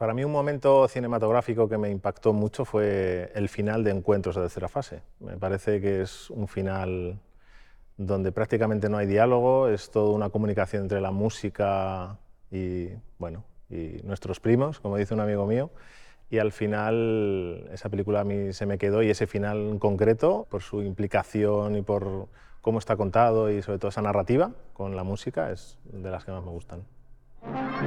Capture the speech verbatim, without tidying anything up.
Para mí un momento cinematográfico que me impactó mucho fue el final de Encuentros de tercera fase. Me parece que es un final donde prácticamente no hay diálogo, es toda una comunicación entre la música y, bueno, y nuestros primos, como dice un amigo mío, y al final esa película a mí se me quedó, y ese final en concreto, por su implicación y por cómo está contado y sobre todo esa narrativa con la música, es de las que más me gustan.